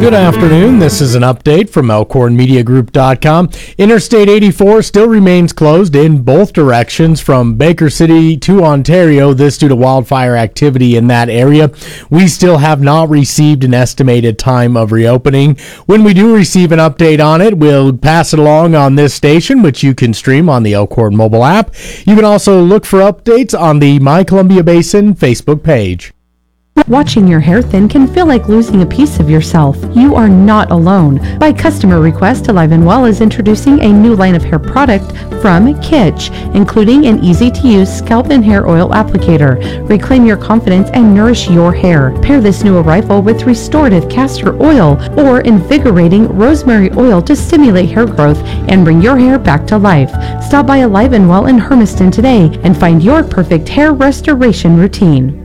Good afternoon. This is an update from ElkhornMediaGroup.com. Interstate 84 still remains closed in both directions from Baker City to Ontario, this due to wildfire activity in that area. We still have not received an estimated time of reopening. When we do receive an update on it, we'll pass it along on this station, which you can stream on the Elkhorn mobile app. You can also look for updates on the My Columbia Basin Facebook page. Watching your hair thin can feel like losing a piece of yourself. You are not alone. By customer request, Alive & Well is introducing a new line of hair product from Kitsch, including an easy-to-use scalp and hair oil applicator. Reclaim your confidence and nourish your hair. Pair this new arrival with restorative castor oil or invigorating rosemary oil to stimulate hair growth and bring your hair back to life. Stop by Alive & Well in Hermiston today and find your perfect hair restoration routine.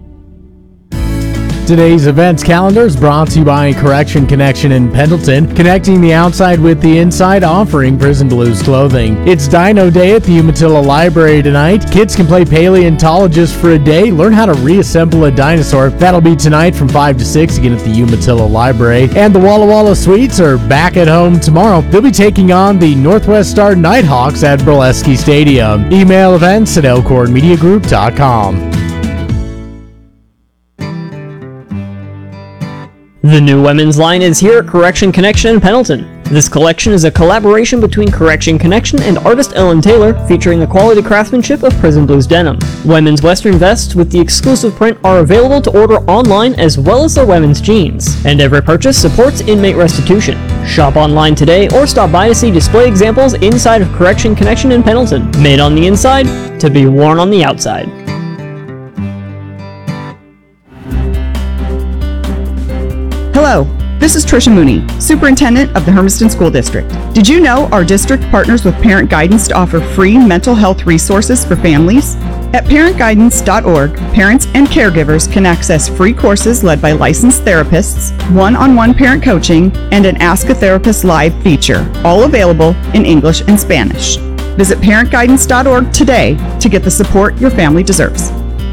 Today's events calendar is brought to you by Correction Connection in Pendleton, connecting the outside with the inside, offering Prison Blues clothing. It's Dino Day at the Umatilla Library tonight. Kids can play paleontologist for a day, learn how to reassemble a dinosaur. That'll be tonight from 5 to 6 again at the Umatilla Library. And the Walla Walla Sweets are back at home tomorrow. They'll be taking on the Northwest Star Nighthawks at Burlesque Stadium. Email events at elkhornmediagroup.com. The new women's line is here at Correction Connection in Pendleton. This collection is a collaboration between Correction Connection and artist Ellen Taylor, featuring the quality craftsmanship of Prison Blues denim. Women's western vests with the exclusive print are available to order online, as well as their women's jeans. And every purchase supports inmate restitution. Shop online today or stop by to see display examples inside of Correction Connection in Pendleton. Made on the inside to be worn on the outside. Hello, this is Tricia Mooney, Superintendent of the Hermiston School District. Did you know our district partners with Parent Guidance to offer free mental health resources for families? At parentguidance.org, parents and caregivers can access free courses led by licensed therapists, one-on-one parent coaching, and an Ask a Therapist Live feature, all available in English and Spanish. Visit parentguidance.org today to get the support your family deserves.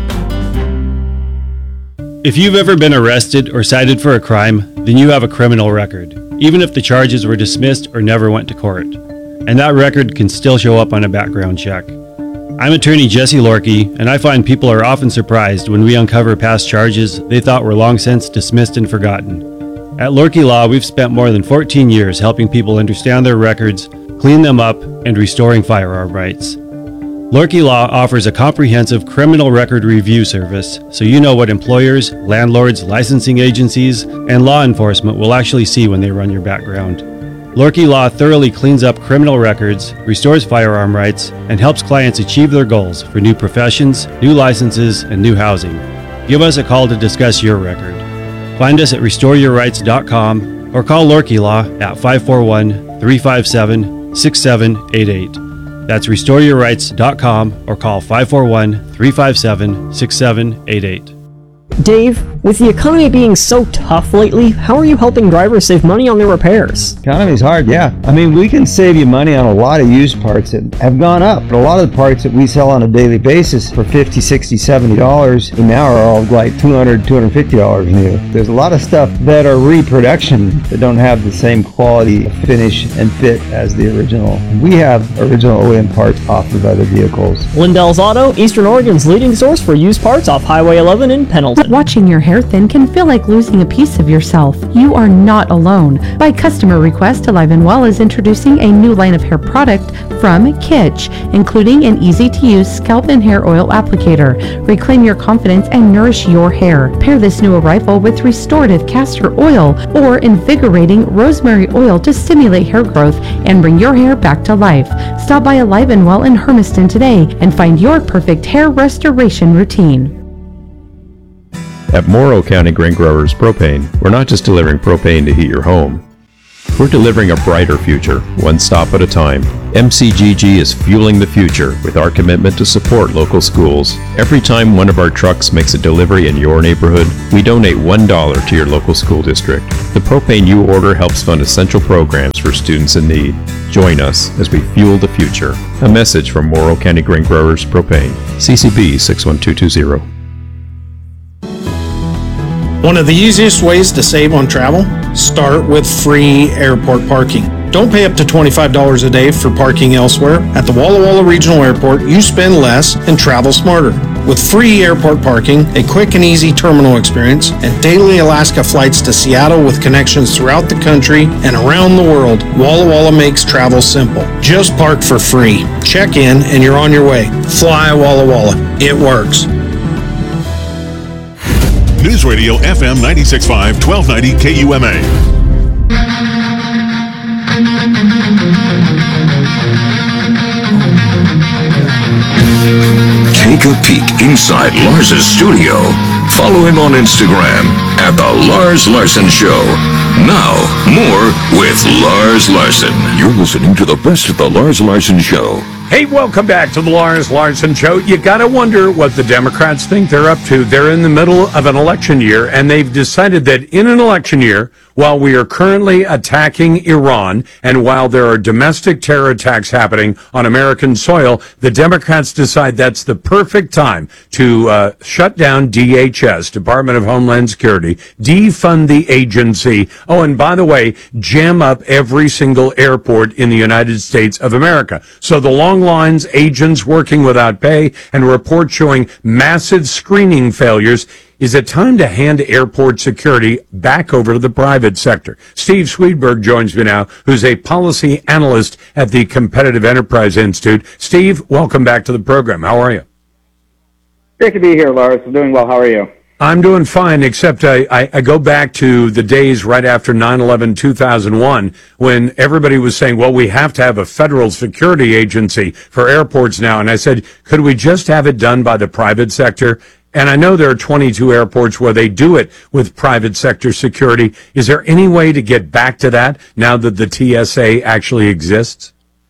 If you've ever been arrested or cited for a crime, then you have a criminal record, even if the charges were dismissed or never went to court. And that record can still show up on a background check. I'm attorney Jesse Lorkey, and I find people are often surprised when we uncover past charges they thought were long since dismissed and forgotten. At Lorkey Law, we've spent more than 14 years helping people understand their records, clean them up, and restoring firearm rights. Lorkey Law offers a comprehensive criminal record review service, so you know what employers, landlords, licensing agencies, and law enforcement will actually see when they run your background. Lorkey Law thoroughly cleans up criminal records, restores firearm rights, and helps clients achieve their goals for new professions, new licenses, and new housing. Give us a call to discuss your record. Find us at restoreyourrights.com or call Lorkey Law at 541-357-6788. That's restoreyourrights.com or call 541-357-6788. Dave, with the economy being so tough lately, how are you helping drivers save money on their repairs? Economy's hard, yeah. I mean, we can save you money on a lot of used parts that have gone up. But a lot of the parts that we sell on a daily basis for $50, $60, $70 now are all like $200, $250 new. There's a lot of stuff that are reproduction that don't have the same quality, finish, and fit as the original. We have original OEM parts offered by the vehicles. Lindell's Auto, Eastern Oregon's leading source for used parts off Highway 11 in Pendleton. Watching your hair thin can feel like losing a piece of yourself. You are not alone. By customer request, Alive & Well is introducing a new line of hair product from Kitsch, including an easy-to-use scalp and hair oil applicator. Reclaim your confidence and nourish your hair. Pair this new arrival with restorative castor oil or invigorating rosemary oil to stimulate hair growth and bring your hair back to life. Stop by Alive & Well in Hermiston today and find your perfect hair restoration routine. At Morrow County Grain Growers Propane, we're not just delivering propane to heat your home. We're delivering a brighter future, one stop at a time. MCGG is fueling the future with our commitment to support local schools. Every time one of our trucks makes a delivery in your neighborhood, we donate $1 to your local school district. The propane you order helps fund essential programs for students in need. Join us as we fuel the future. A message from Morrow County Grain Growers Propane. CCB 61220. One of the easiest ways to save on travel? Start with free airport parking. Don't pay up to $25 a day for parking elsewhere. At the Walla Walla Regional Airport, you spend less and travel smarter. With free airport parking, a quick and easy terminal experience, and daily Alaska flights to Seattle with connections throughout the country and around the world, Walla Walla makes travel simple. Just park for free. Check in and you're on your way. Fly Walla Walla. It works. News Radio FM 96.5, 1290 KUMA. Take a peek inside Lars's studio. Follow him on Instagram at The Lars Larson Show. Now, more with Lars Larson. You're listening to the best of The Lars Larson Show. Hey, welcome back to the Lars Larson Show. You gotta wonder what the Democrats think they're up to. They're in the middle of an election year, and they've decided that in an election year, while we are currently attacking Iran, and while there are domestic terror attacks happening on American soil, the Democrats decide that's the perfect time to shut down DHS, Department of Homeland Security, defund the agency. Oh, and by the way, jam up every single airport in the United States of America. So the long lines, agents working without pay, and reports showing massive screening failures. Is it time to hand airport security back over to the private sector? Steve Swedberg joins me now, who's a policy analyst at the Competitive Enterprise Institute. Steve, welcome back to the program. How are you? Great to be here, Lars. I'm doing well. How are you? I'm doing fine, except I go back to the days right after 9/11/2001 when everybody was saying, well, we have to have a federal security agency for airports now. And I said, could we just have it done by the private sector? And I know there are 22 airports where they do it with private sector security. Is there any way to get back to that now that the TSA actually exists?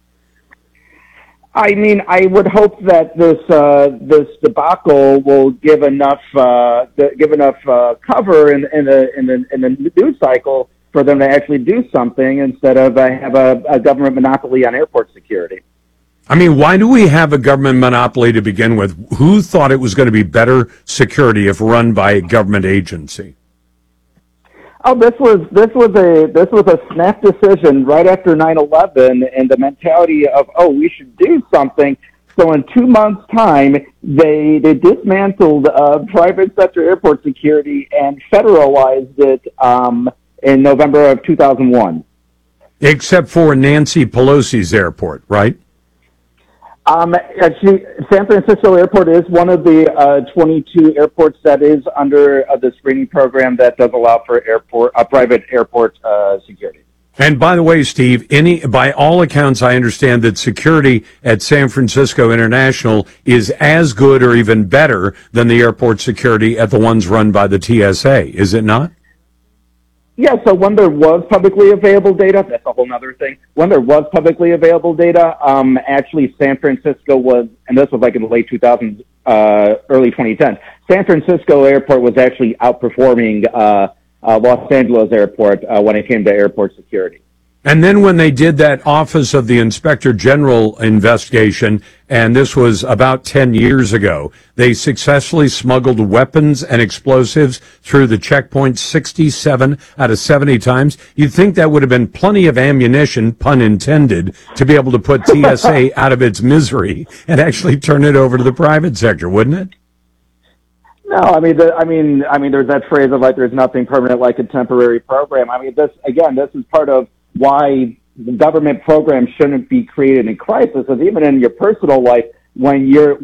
I mean, I would hope that this debacle will give enough cover in the news cycle for them to actually do something instead of have a government monopoly on airport security. I mean, why do we have a government monopoly to begin with? Who thought it was going to be better security if run by a government agency? Oh, this was a snap decision right after 9/11, and the mentality of, oh, we should do something. So in 2 months' time, they dismantled private sector airport security and federalized it in November of 2001. Except for Nancy Pelosi's airport, right? Actually, San Francisco Airport is one of the 22 airports that is under the screening program that does allow for private airport security. And by the way, Steve, by all accounts, I understand that security at San Francisco International is as good or even better than the airport security at the ones run by the TSA. Is it not? Yeah, so when there was publicly available data, that's a whole other thing. When there was publicly available data, actually San Francisco was, and this was like in the late 2000s, early 2010s, San Francisco Airport was actually outperforming Los Angeles Airport when it came to airport security. And then when they did that Office of the Inspector General investigation, and this was about 10 years ago, they successfully smuggled weapons and explosives through the checkpoint 67 out of 70 times. You'd think that would have been plenty of ammunition, pun intended, to be able to put TSA out of its misery and actually turn it over to the private sector, wouldn't it? No, I mean, there's that phrase of like, there's nothing permanent like a temporary program. I mean, this is part of why government programs shouldn't be created in crisis. Is even in your personal life, when you're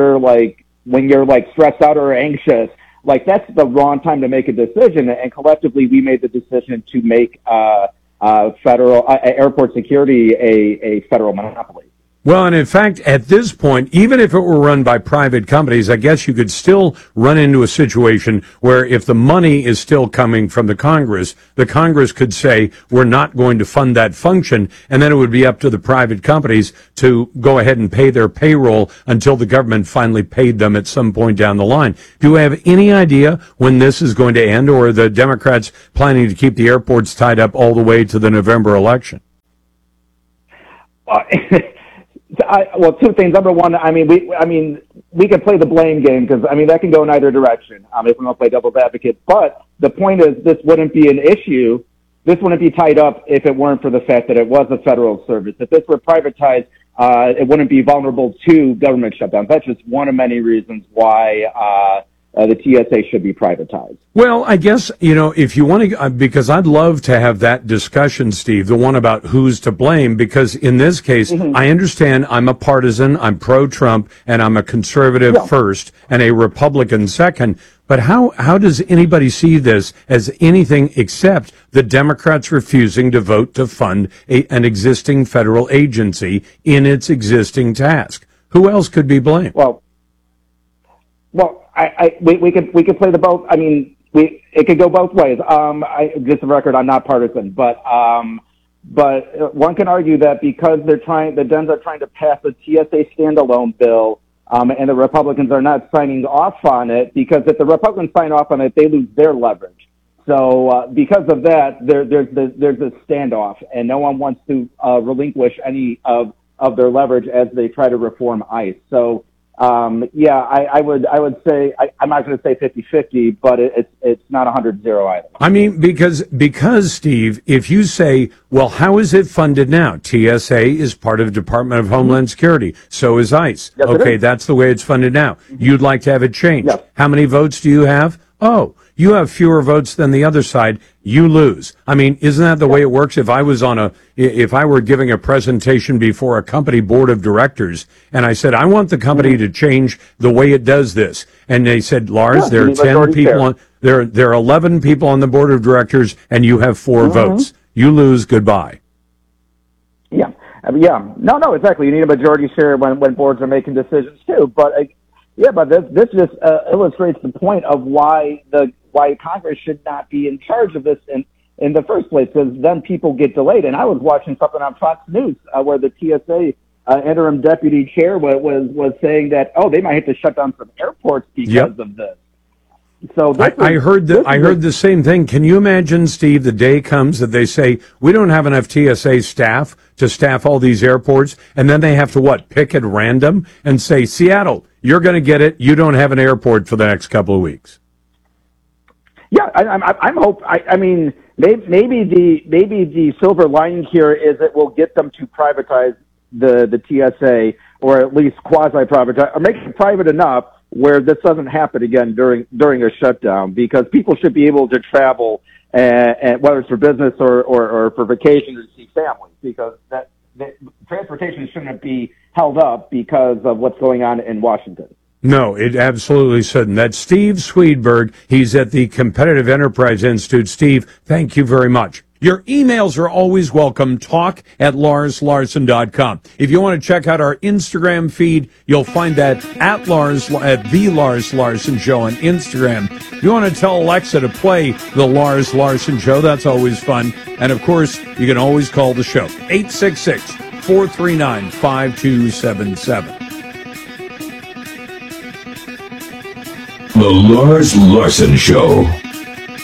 stressed out or anxious, like that's the wrong time to make a decision. And collectively, we made the decision to make federal airport security a federal monopoly. Well, and in fact, at this point, even if it were run by private companies, I guess you could still run into a situation where if the money is still coming from the Congress could say, we're not going to fund that function, and then it would be up to the private companies to go ahead and pay their payroll until the government finally paid them at some point down the line. Do you have any idea when this is going to end, or are the Democrats planning to keep the airports tied up all the way to the November election? Well, two things. Number one, we can play the blame game because that can go in either direction. If we want to play devil's advocate, but the point is, this wouldn't be an issue. This wouldn't be tied up if it weren't for the fact that it was a federal service. If this were privatized, it wouldn't be vulnerable to government shutdowns. That's just one of many reasons why the TSA should be privatized. Well, I guess, if you want to, because I'd love to have that discussion, Steve, the one about who's to blame, because in this case, I understand I'm a partisan, I'm pro-Trump, and I'm a conservative first and a Republican second. But how does anybody see this as anything except the Democrats refusing to vote to fund an existing federal agency in its existing task? Who else could be blamed? Well, we could play the both. It could go both ways. Just a record, I'm not partisan, but one can argue that because the Dems are trying to pass a TSA standalone bill, and the Republicans are not signing off on it, because if the Republicans sign off on it, they lose their leverage. So because of that, there's a standoff, and no one wants to relinquish any of their leverage as they try to reform ICE. So. I would say, I'm not going to say 50-50, but it's not 100-0 either. Because Steve, if you say, well, how is it funded now? TSA is part of the Department of Homeland Security. So is ICE. Yes, okay, that's the way it's funded now. You'd like to have it changed. Yes. How many votes do you have? Oh, you have fewer votes than the other side. You lose. Isn't that the way it works? If I were giving a presentation before a company board of directors and I said, I want the company to change the way it does this. And they said, Lars, there are 10 people there are 11 people on the board of directors and you have 4 votes. You lose. Goodbye. Yeah. No, exactly. You need a majority share when boards are making decisions too. But this just illustrates the point of why Congress should not be in charge of this in the first place, because then people get delayed. And I was watching something on Fox News where the TSA interim deputy chair was saying that they might have to shut down some airports because of this. So I heard the same thing. Can you imagine, Steve, the day comes that they say we don't have enough TSA staff to staff all these airports, and then they have to pick at random and say, Seattle, you're going to get it. You don't have an airport for the next couple of weeks. Yeah, maybe the silver lining here is it will get them to privatize the TSA, or at least quasi-privatize, or make it private enough where this doesn't happen again during a shutdown, because people should be able to travel, and whether it's for business or for vacation, to see families, because that transportation shouldn't be held up because of what's going on in Washington. No, it absolutely shouldn't. That's Steve Swedberg. He's at the Competitive Enterprise Institute. Steve, thank you very much. Your emails are always welcome. talk@LarsLarson.com. If you want to check out our Instagram feed, you'll find that at the Lars Larson Show on Instagram. If you want to tell Alexa to play the Lars Larson Show, that's always fun. And of course, you can always call the show. 866-439-5277. The Lars Larson Show.